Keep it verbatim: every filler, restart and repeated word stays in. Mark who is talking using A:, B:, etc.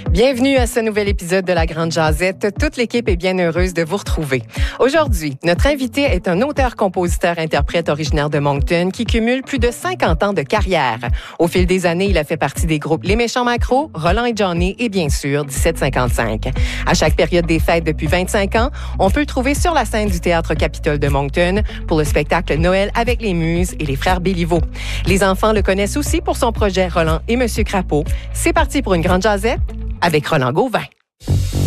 A: Bienvenue à ce nouvel épisode de La Grande Jazette. Toute l'équipe est bien heureuse de vous retrouver. Aujourd'hui, notre invité est un auteur-compositeur-interprète originaire de Moncton qui cumule plus de cinquante ans de carrière. Au fil des années, il a fait partie des groupes Les Méchants Macros, Roland et Johnny et bien sûr dix-sept cinquante-cinq. À chaque période des fêtes depuis vingt-cinq ans, on peut le trouver sur la scène du Théâtre Capitole de Moncton pour le spectacle Noël avec les Muses et les Frères Béliveau. Les enfants le connaissent aussi pour son projet Roland et Monsieur Crapaud. C'est parti pour une Grande Jazette avec Roland Gauvin.